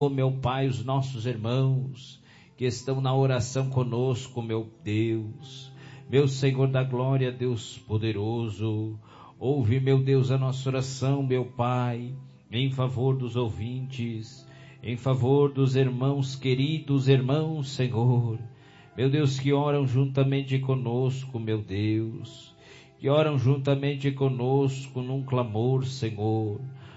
meu Pai, os nossos irmãos que estão na oração conosco, meu Deus, meu Senhor da glória, Deus poderoso, ouve, meu Deus, a nossa oração, meu Pai, em favor dos ouvintes, em favor dos irmãos queridos, irmãos, Senhor, meu Deus, que oram juntamente conosco, meu Deus, que oram juntamente conosco num clamor, Senhor,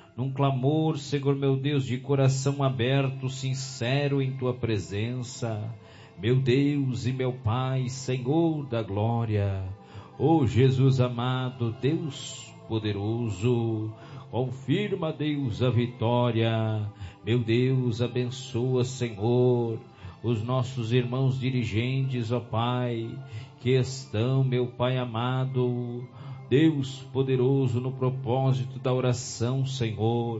meu Deus, de coração aberto, sincero em Tua presença, meu Deus e meu Pai, Senhor da glória, ó Jesus amado, Deus poderoso, confirma, Deus, a vitória, meu Deus, abençoa, Senhor, os nossos irmãos dirigentes, ó Pai, que estão, meu Pai amado, Deus poderoso, no propósito da oração, Senhor,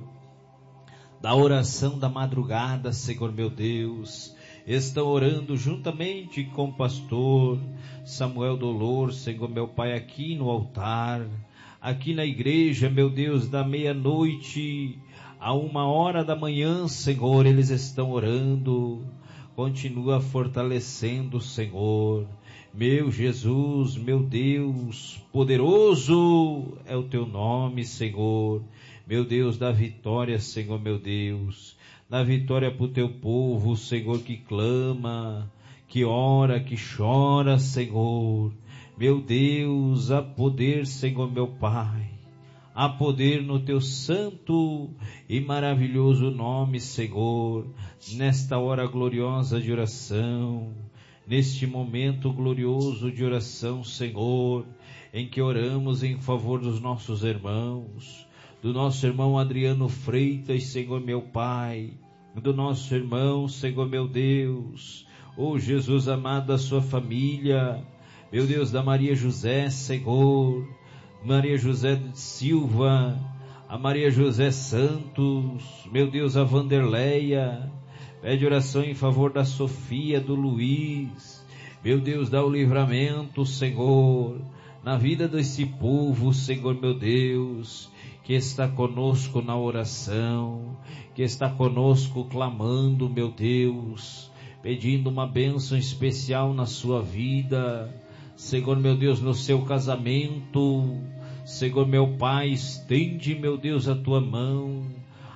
da oração da madrugada, Senhor meu Deus, estão orando juntamente com o pastor Samuel Dolor, Senhor meu Pai, aqui no altar, aqui na igreja, meu Deus, da meia-noite a 1h da manhã, Senhor, eles estão orando, continua fortalecendo, Senhor, meu Jesus, meu Deus, poderoso é o Teu nome, Senhor, meu Deus, dá vitória, Senhor, meu Deus, dá vitória para o Teu povo, Senhor, que clama, que ora, que chora, Senhor, meu Deus, há poder, Senhor, meu Pai, há poder no Teu santo e maravilhoso nome, Senhor, nesta hora gloriosa de oração, neste momento glorioso de oração, Senhor, em que oramos em favor dos nossos irmãos, do nosso irmão Adriano Freitas, Senhor meu Pai, do nosso irmão, Senhor meu Deus, ó Jesus amado, da sua família, meu Deus, da Maria José, Senhor, Maria José Silva, a Maria José Santos, meu Deus, a Vanderleia, pede oração em favor da Sofia, do Luiz, meu Deus, dá o livramento, Senhor, na vida desse povo, Senhor meu Deus, que está conosco na oração, que está conosco clamando, meu Deus, pedindo uma bênção especial na sua vida, Senhor meu Deus, no seu casamento, Senhor meu Pai, estende, meu Deus, a Tua mão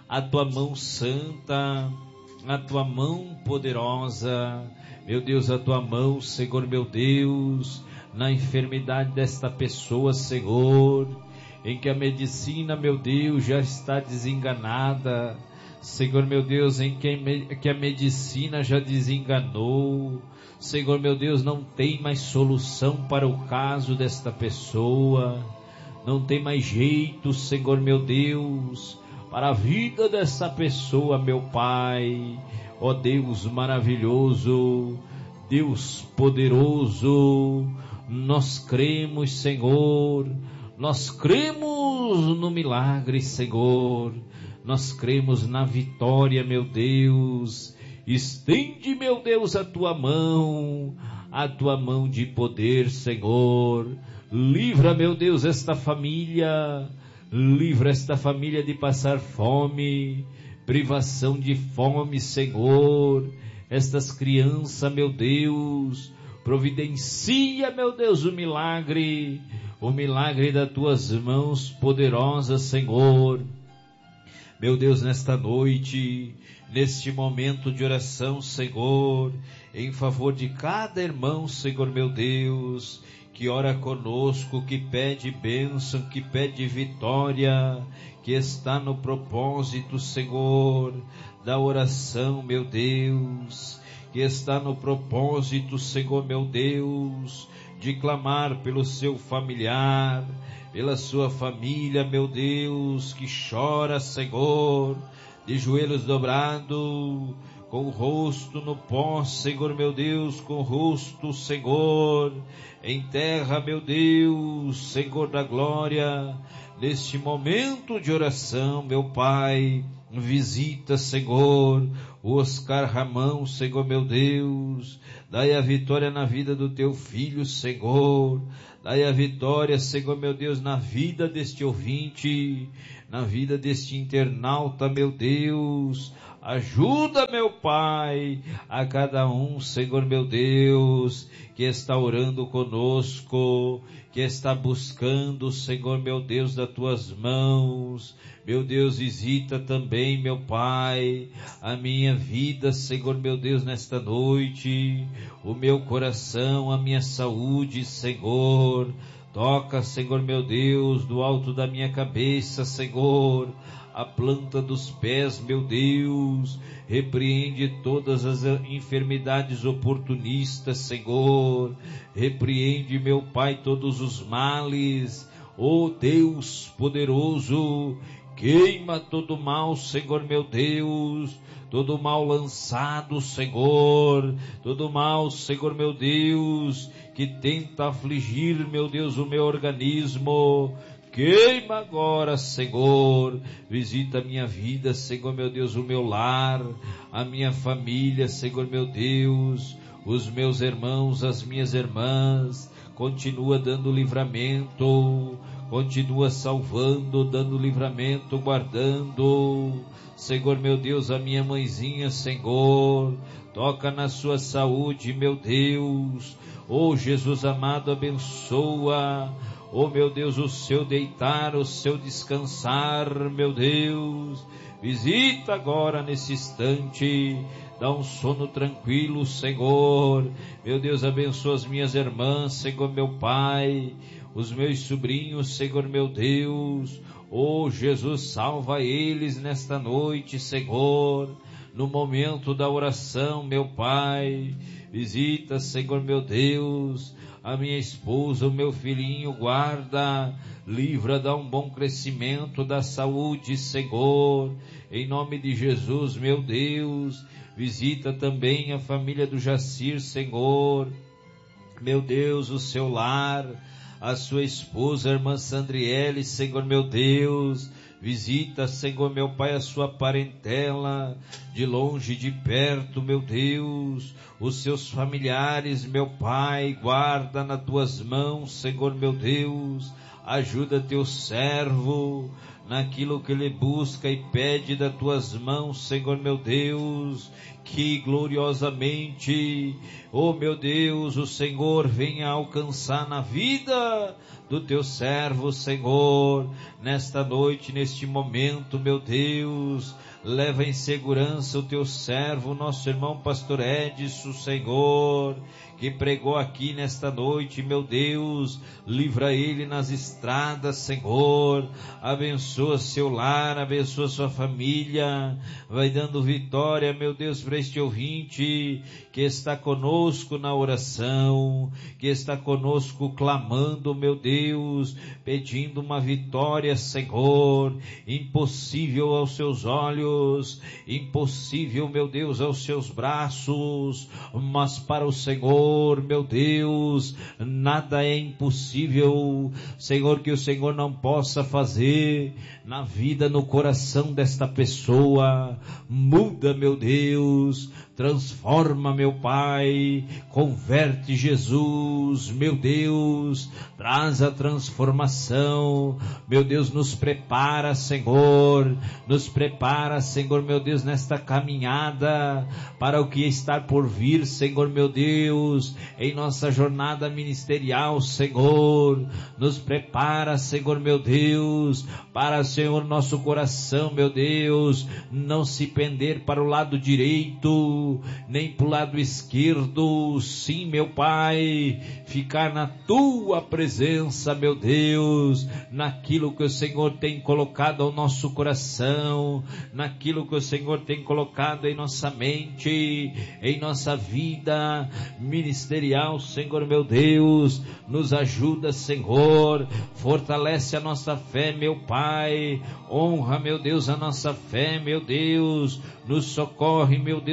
santa, a Tua mão poderosa, meu Deus, a Tua mão, Senhor meu Deus, na enfermidade desta pessoa, Senhor, em que a medicina, meu Deus, já está desenganada, Senhor meu Deus, em que a medicina já desenganou, Senhor meu Deus, não tem mais solução para o caso desta pessoa, não tem mais jeito, Senhor meu Deus, para a vida dessa pessoa, meu Pai, ó Deus maravilhoso, Deus poderoso, nós cremos, Senhor, nós cremos no milagre, Senhor, nós cremos na vitória, meu Deus, estende, meu Deus, a Tua mão de poder, Senhor, livra, meu Deus, esta família, livra esta família de passar fome, privação de fome, Senhor, estas crianças, meu Deus, providencia, meu Deus, o milagre das Tuas mãos poderosas, Senhor, meu Deus, nesta noite, neste momento de oração, Senhor, em favor de cada irmão, Senhor meu Deus, que ora conosco, que pede bênção, que pede vitória, que está no propósito, Senhor, da oração, meu Deus, que está no propósito, Senhor meu Deus, de clamar pelo seu familiar, pela sua família, meu Deus, que chora, Senhor, de joelhos dobrados, com o rosto no pó, Senhor meu Deus, com o rosto, Senhor, em terra, meu Deus, Senhor da glória, neste momento de oração, meu Pai, visita, Senhor, o Oscar Ramão, Senhor meu Deus, dai a vitória na vida do Teu filho, Senhor, dai a vitória, Senhor meu Deus, na vida deste ouvinte, na vida deste internauta, meu Deus, Ajuda, meu Pai, a cada um, Senhor meu Deus, que está orando conosco, que está buscando, Senhor meu Deus, das tuas mãos. Meu Deus, visita também, meu Pai, a minha vida, Senhor meu Deus, nesta noite, o meu coração, a minha saúde, Senhor. Toca, Senhor meu Deus, do alto da minha cabeça, Senhor, a planta dos pés, meu Deus. Repreende todas as enfermidades oportunistas, Senhor. Repreende, meu Pai, todos os males. Ó Deus poderoso, queima todo mal, Senhor meu Deus, todo mal lançado, Senhor, todo mal, Senhor meu Deus, que tenta afligir, meu Deus, o meu organismo. Queima agora, Senhor. Visita a minha vida, Senhor meu Deus, o meu lar, a minha família, Senhor meu Deus, os meus irmãos, as minhas irmãs. Continua dando livramento, continua salvando, dando livramento, guardando. Senhor meu Deus, a minha mãezinha, Senhor, toca na sua saúde, meu Deus. Oh Jesus amado, abençoa, oh meu Deus, o seu deitar, o seu descansar, meu Deus. Visita agora nesse instante, dá um sono tranquilo, Senhor. Meu Deus, abençoa as minhas irmãs, Senhor meu Pai, os meus sobrinhos, Senhor meu Deus. Oh Jesus, salva eles nesta noite, Senhor, no momento da oração, meu Pai. Visita, Senhor meu Deus, a minha esposa, o meu filhinho, guarda, livra, dá um bom crescimento da saúde, Senhor, em nome de Jesus, meu Deus. Visita também a família do Jacir, Senhor, meu Deus, o seu lar, a sua esposa, a irmã Sandriele, Senhor meu Deus. Visita, Senhor meu Pai, a sua parentela, de longe, de perto, meu Deus, os seus familiares, meu Pai, guarda nas tuas mãos, Senhor meu Deus. Ajuda teu servo naquilo que ele busca e pede das tuas mãos, Senhor meu Deus, que gloriosamente, oh meu Deus, o Senhor venha alcançar na vida do teu servo, Senhor, nesta noite, neste momento, meu Deus. Leva em segurança o teu servo, nosso irmão pastor Edson, Senhor, que pregou aqui nesta noite, meu Deus. Livra ele nas estradas, Senhor. Abençoa seu lar, abençoa sua família. Vai dando vitória, meu Deus, para este ouvinte que está conosco na oração, que está conosco clamando, meu Deus, pedindo uma vitória, Senhor. Impossível aos seus olhos, impossível, meu Deus, aos seus braços, mas para o Senhor, meu Deus, nada é impossível, Senhor, que o Senhor não possa fazer na vida, no coração desta pessoa. Muda, meu Deus, transforma, meu Pai, converte, Jesus, meu Deus, traz a transformação, meu Deus, nos prepara, Senhor, meu Deus, nesta caminhada para o que está por vir, Senhor, meu Deus, em nossa jornada ministerial, Senhor. Nos prepara, Senhor, meu Deus, para, Senhor, nosso coração, meu Deus, não se pender para o lado direito, nem para o lado esquerdo. Sim, meu Pai, ficar na tua presença, meu Deus, naquilo que o Senhor tem colocado ao nosso coração, naquilo que o Senhor tem colocado em nossa mente, em nossa vida ministerial, Senhor meu Deus. Nos ajuda, Senhor, fortalece a nossa fé, meu Pai, honra, meu Deus, a nossa fé, meu Deus, nos socorre, meu Deus, nesta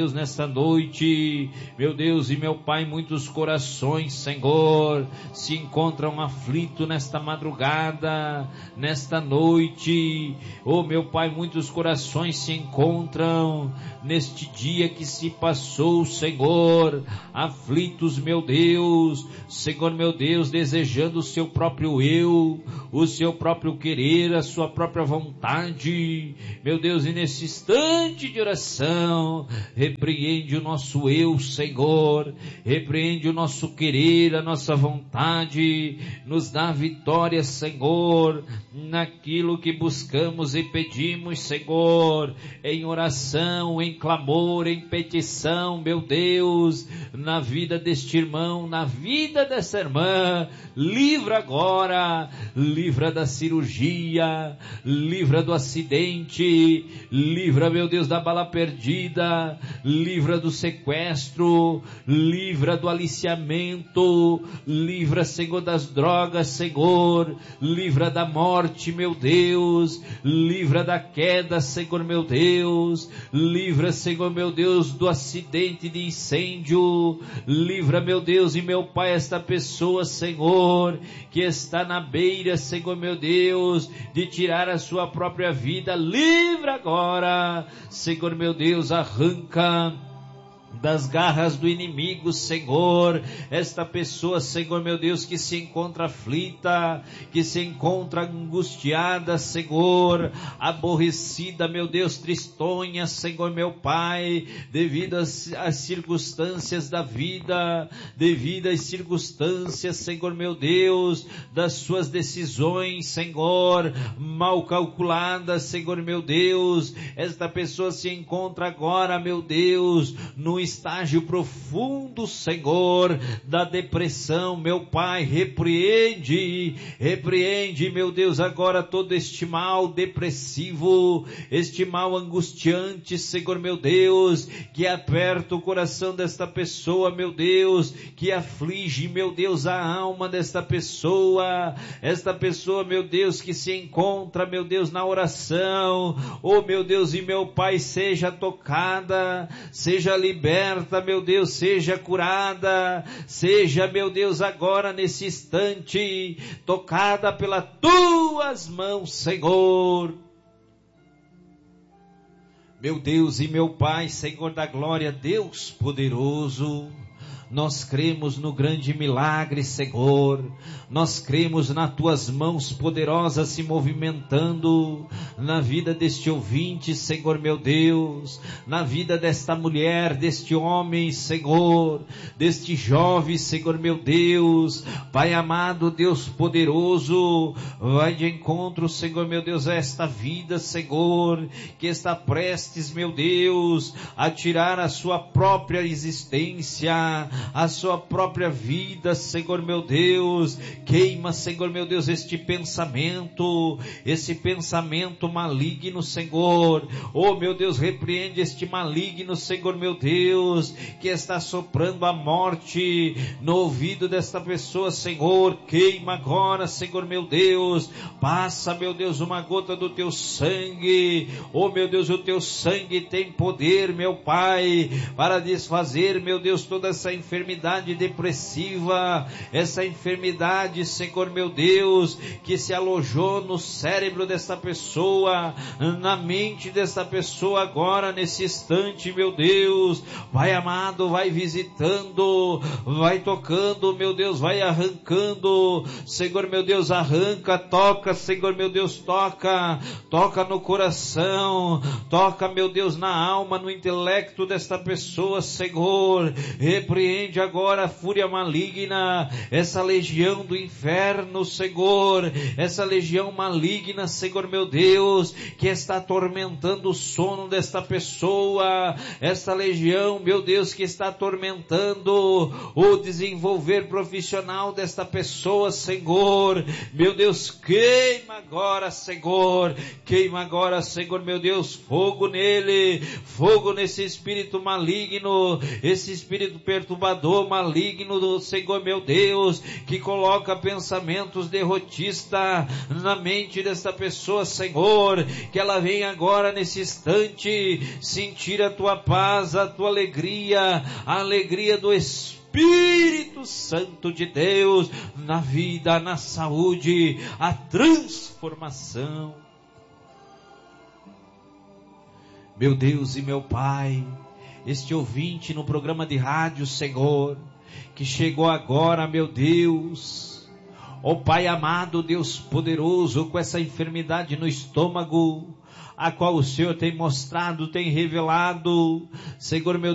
nesta noite, meu Deus e meu Pai, muitos corações, Senhor, se encontram aflitos nesta madrugada, nesta noite, oh meu Pai, muitos corações se encontram neste dia que se passou, Senhor, aflitos, meu Deus, Senhor, meu Deus, desejando o seu próprio eu, o seu próprio querer, a sua própria vontade, meu Deus, e nesse instante de oração, repreende o nosso eu, Senhor, repreende o nosso querer, a nossa vontade, nos dá vitória, Senhor, naquilo que buscamos e pedimos, Senhor, em oração, em clamor, em petição, meu Deus, na vida deste irmão, na vida dessa irmã, livra agora, livra da cirurgia, livra do acidente, livra, meu Deus, da bala perdida, livra do sequestro, livra do aliciamento, livra, Senhor, das drogas, Senhor, livra da morte, meu Deus, livra da queda, Senhor, meu Deus, livra, Senhor, meu Deus, do acidente de incêndio, livra, meu Deus e meu Pai, esta pessoa, Senhor, que está na beira, Senhor, meu Deus, de tirar a sua própria vida, livra agora, Senhor, meu Deus, arranca das garras do inimigo, Senhor, esta pessoa, Senhor, meu Deus, que se encontra aflita, que se encontra angustiada, Senhor, aborrecida, meu Deus, tristonha, Senhor, meu Pai, devido às circunstâncias da vida, devido às circunstâncias, Senhor, meu Deus, das suas decisões, Senhor, mal calculadas, Senhor, meu Deus, esta pessoa se encontra agora, meu Deus, no estágio profundo, Senhor, da depressão, meu Pai, repreende, meu Deus, agora todo este mal depressivo, este mal angustiante, Senhor, meu Deus, que aperta o coração desta pessoa, meu Deus, que aflige, meu Deus, a alma desta pessoa, esta pessoa, meu Deus, que se encontra, meu Deus, na oração, oh meu Deus e meu Pai, seja tocada, seja liberta, meu Deus, seja curada, seja, meu Deus, agora nesse instante, tocada pelas tuas mãos, Senhor. Meu Deus e meu Pai, Senhor da glória, Deus poderoso, nós cremos no grande milagre, Senhor, nós cremos nas tuas mãos poderosas se movimentando na vida deste ouvinte, Senhor, meu Deus, na vida desta mulher, deste homem, Senhor, deste jovem, Senhor, meu Deus, Pai amado, Deus poderoso, vai de encontro, Senhor, meu Deus, a esta vida, Senhor, que está prestes, meu Deus, a tirar a sua própria existência, a sua própria vida, Senhor, meu Deus, queima, Senhor, meu Deus, este pensamento, esse pensamento maligno, Senhor, oh meu Deus, repreende este maligno, Senhor, meu Deus, que está soprando a morte no ouvido desta pessoa, Senhor, queima agora, Senhor, meu Deus, passa, meu Deus, uma gota do teu sangue, oh meu Deus, o teu sangue tem poder, meu Pai, para desfazer, meu Deus, toda essa enfermidade depressiva, essa enfermidade, Senhor, meu Deus, que se alojou no cérebro desta pessoa, na mente desta pessoa agora, nesse instante, meu Deus, vai amado, vai visitando, vai tocando, meu Deus, vai arrancando, Senhor, meu Deus, arranca, toca, Senhor, meu Deus, toca no coração, toca, meu Deus, na alma, no intelecto desta pessoa, Senhor, repreende agora a fúria maligna, essa legião do inferno, Senhor, essa legião maligna, Senhor, meu Deus, que está atormentando o sono desta pessoa, essa legião, meu Deus, que está atormentando o desenvolver profissional desta pessoa, Senhor, meu Deus, queima agora, Senhor, meu Deus, fogo nele, fogo nesse espírito maligno, esse espírito perturbador, perturbador, maligno, Senhor meu Deus, que coloca pensamentos derrotistas na mente desta pessoa, Senhor, que ela venha agora nesse instante sentir a tua paz, a tua alegria, a alegria do Espírito Santo de Deus, na vida, na saúde, a transformação. Meu Deus e meu Pai, este ouvinte no programa de rádio, Senhor, que chegou agora, meu Deus, ó Pai amado, Deus poderoso, com essa enfermidade no estômago, a qual o Senhor tem mostrado, tem revelado, Senhor meu